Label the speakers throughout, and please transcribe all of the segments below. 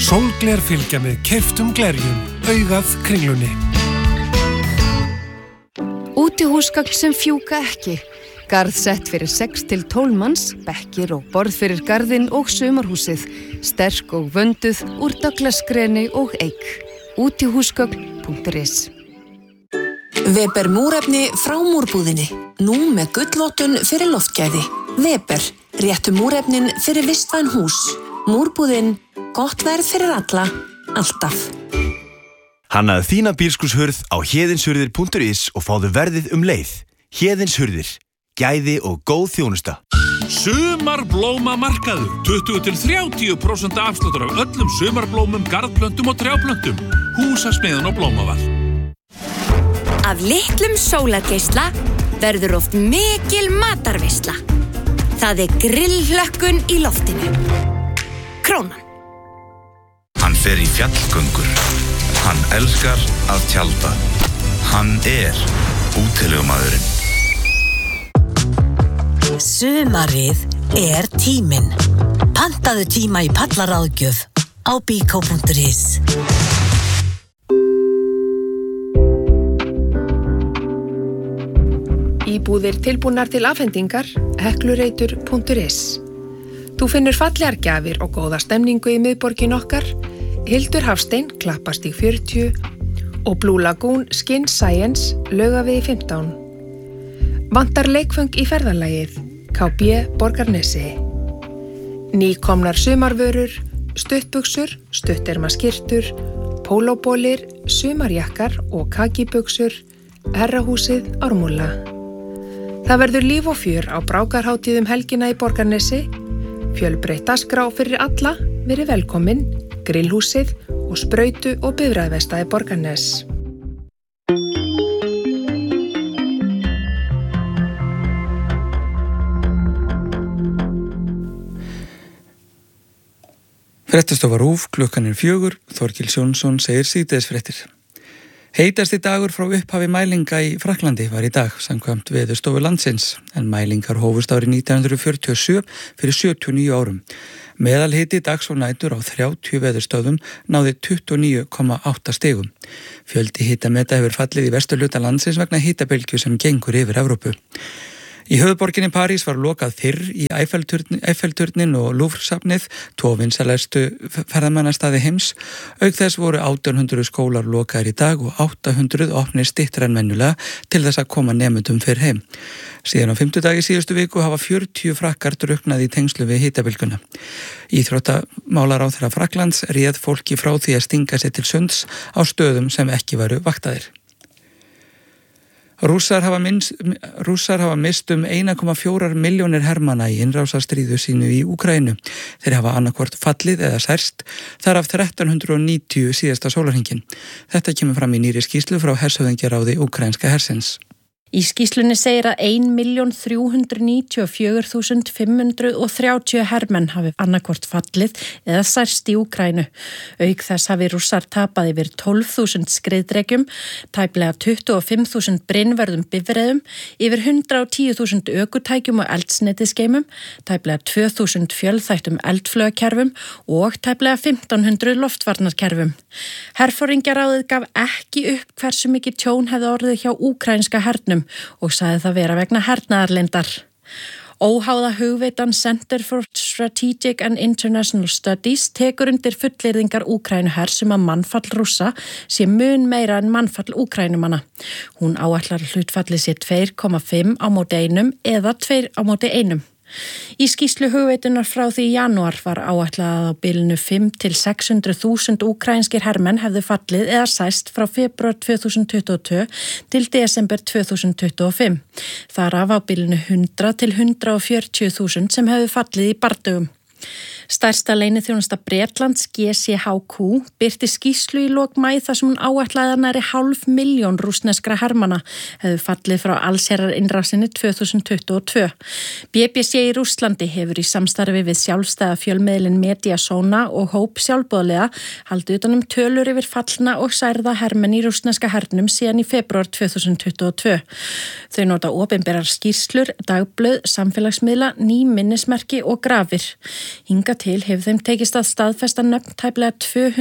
Speaker 1: Sólgler fylgja með keyptum glerjum, augað kringlunni.
Speaker 2: Útihúsgagn sem fjúka ekki. Garð sett fyrir 6 til 12 manns, bekkir og borð fyrir garðinn og sumarhúsið. Sterk og vönduð úr Douglas-greni og eik. Útihúsgagn.is.
Speaker 3: Weber múrefni frá múrbúðinni. Nú með gullvottun fyrir loftgæði. Weber, réttu múrefnin fyrir vistvæn hús. Múrbúðin, gott verð fyrir alla, alltaf.
Speaker 4: Hannaðu þína bílskúrshurð á héðinshurðir.is og fáðu verðið leið. Héðinshurðir, gæði og góð þjónusta.
Speaker 5: Sumarblómamarkaður, 20-30% afsláttur af öllum sumarblómum, garðplöntum og trjáplöntum. Húsasmiðjan og Blómaval.
Speaker 6: Af litlum sólargeisla verður oft mikil matarveisla. Það grillhlökkun í loftinu. Krónan.
Speaker 7: Hann fer í fjallgöngur. Hann elskar að tjalda. Hann útilegumaðurinn.
Speaker 8: Sumarið tíminn. Pantaðu tíma í pallaráðgjöf á biko.is.
Speaker 9: Íbúðir tilbúnar til afhendingar, heklureitur.is. Þú finnur fallegar gjafir og góða stemningu í miðborgin okkar, Hildur Hafstein, Klappastíg 40 og Blue Lagoon Skin Science, Laugavegi 15. Vantar leikföng í ferðalagið, KB Borgarnesi. Nýkomnar sumarvörur, stuttbuxur, stuttermaskyrtur, pólóbólir, sumarjakkar og kakibuxur, Herrahúsið Ármúla. Það verður líf og fjör á brákarhátíðum helgina í Borgarnesi, fjölbreytt dagskrá fyrir alla, verið velkomin, grillhúsið og sprautu- og bifreiðaverkstæði Borgarnes.
Speaker 10: Fréttastofa RÚV, klukkan 4, Þorkils Jónsson segir síðdegisfréttir. Heitasti dagur frá upphafi mælinga í Frakklandi var í dag, samkvæmt Veðurstofu landsins, en mælingar hófust árið 1947 fyrir 79 árum. Meðalhiti dags og nætur á 30 veðurstöðum náði 29,8 stigum. Fjöldi hitameta hefur fallið í vesturhluta landsins vegna hitabylgju sem gengur yfir Evrópu. Í höfuðborginni París var lokað fyrr í Eiffelturnin og Louvre-safnið, 2 vinsælustu ferðamannastaði heims. Auk þess voru 1800 skólar lokaðir í dag og 800 opnir styttra en venjulega til þess að koma nemendum fyrr heim. Síðan á 5. dag í síðustu viku hafa 40 frakkar drukknað í tengslu við hitabylgjuna. Íþróttamálaráðherra Frakklands réð fólki frá því að stinga sig til sunds á stöðum sem ekki væru vaktaðir. Rússar hafa mist 1,4 milljónir hermanna í innrásarstríðu sínu í Úkraínu. Þeir hafa annaðhvort fallið eða særst, þar af 1390 síðasta sólarhringinn. Þetta kemur fram í nýrri skýrslu frá hershöfðingjaráði úkraínska hersins.
Speaker 11: Í skýrslunni segir að 1.394.530 hermenn hafi annaðhvort fallið eða særst í Úkraínu. Auk þess hafi Rússar tapað yfir 12.000 skriðdrekjum, tæplega 25.000 brynverðum bifreiðum, yfir 110.000 ökutækjum og eldsneytisgeymum, tæplega 2.000 fjölþættum eldflaugakerfum og tæplega 1.500 loftvarnarkerfum. Herforingjaráðið gaf ekki upp hversu mikið tjón hefði orðið hjá úkraínska hernum og sagði það vera vegna hernaðarleyndar. Óháða hugveitan Center for Strategic and International Studies tekur undir fullyrðingar Úkraínuhers að mannfall Rússa sé mun meira en mannfall Úkraínumanna. Hún áætlar hlutfallið sé 2,5 á móti 1 eða 2 á móti 1. Í skýrslu hugveitunar frá því í janúar var áætlað að á bilinu 5 til 600.000 úkraínskir hermenn hefðu fallið eða særst frá febrúar 2022 til desember 2025. Þar af á bilinu 100 til 140.000 sem hefðu fallið í bardögum. Stærsta leyniþjónusta Bretlands GCHQ birti skýrslu í lok maí þar sem hún áætlaði að nærri 500.000 rússneskra hermanna hefðu fallið frá allsherjarinnrásinni 2022. BBC í Rússlandi hefur í samstarfi við sjálfstæða fjölmiðlinn Mediasona og hóp sjálfboðaliða haldið utan tölur yfir fallna og særða hermenn í rússneska hernum síðan í febrúar 2022. Þau nota opinberar skýrslur, dagblöð, samfélagsmiðla, ný minnismerki og grafir. Hingað til hefur þeim tekist að staðfesta nöfn tæplega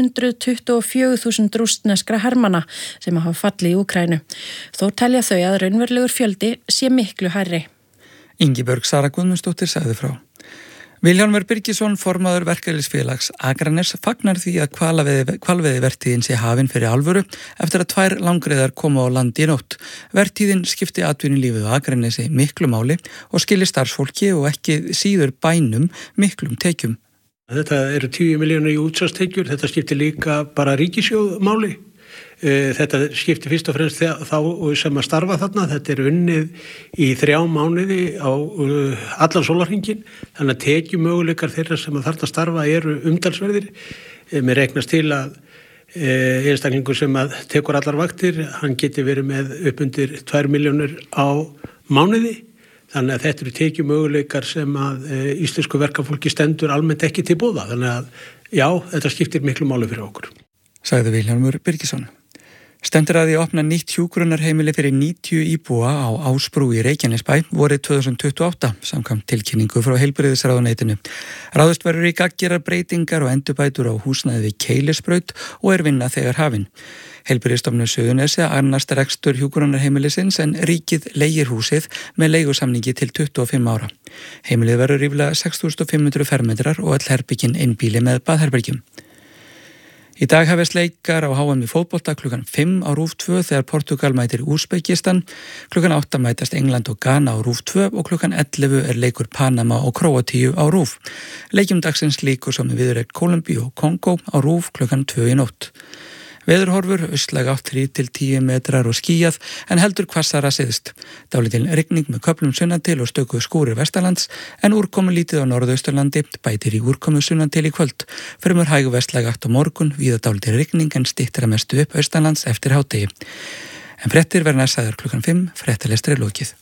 Speaker 11: 224.000 rússneskra hermanna sem hafa fallið í Úkraínu. Þó telja þau að raunverulegur fjöldi sé miklu hærri.
Speaker 10: Ingibjörg Sara Guðmundsdóttir sagði frá. Vilhjálmur Birgisson, formaður verkalýðsfélags Akraness, fagnar því að hvalveiðivertíðin sé hafin fyrir alvöru eftir að 2 langreyðar koma á landi í nótt. Vertíðin skipti atvinnulífið á Akranesi miklu máli og skili starfsfólki og ekki síður bænum miklum tekjum.
Speaker 12: Þetta eru 10 milljónir í útsvarstekjur, þetta skipti líka bara ríkissjóð máli. Þetta skipti fyrst og fremst þá sem að starfa þarna, þetta unnið í 3 mánuði á allan sólarhringinn, þannig að tekjumöguleikar þeirra sem að þarna starfa eru umtalsverðir. Mér reiknast til að einstaklingur sem að tekur allar vaktir, hann geti verið með upp undir 2 milljónir á mánuði, þannig að þetta eru tekjumöguleikar sem að íslensku verkafólki stendur almennt ekki til boða, þannig að já, þetta skiptir miklu máli fyrir okkur.
Speaker 10: Sagði Vilhjálmur Birgisson. Stendur að því að opna nýtt hjúkrunarheimili fyrir 90 íbúa á Ásbrú í Reykjanesbæ vorið 2028 samkvæmt tilkynningu frá heilbrigðisráðuneytinu. Ráðist verður í gagngerar breytingar og endurbætur á húsnæði við Keilisbraut og vinna þegar hafin. Heilbrigðisstofnun Suðurnesja annast rekstur hjúkrunarheimilisins en ríkið leigir húsið með leigusamningi til 25 ára. Heimilið verður ríflega 6.500 fermetrar og öll herbyggin einbýli með baðherbergjum. Í dag hefist leikar á HM í fótbolta klukkan 5 á RÚV 2 þegar Portugal mætir Úsbekistan, klukkan 8 mætast England og Ghana á RÚV 2 og klukkan 11 leikur Panama og Króatíu á RÚV. Leikjum dagsins líkur sem við viðureign Kólumbíu og Kongó á RÚV klukkan 2 í nótt. Veðurhorfur, austlæg átt 3-10 metrar og skýjað en heldur hvassara syðst. Dálítil rigning með köflum sunnantil og stöku skúrir vestanlands en úrkomu lítið á norðausturlandi, bætir í úrkomu sunnantil í kvöld. Fremur hæg vestlæg átt á morgun, víða dálítil rigning en styttir að mestu upp austanlands eftir hádegi. En fréttir verða sagðar klukkan 5, fréttalestri lokið.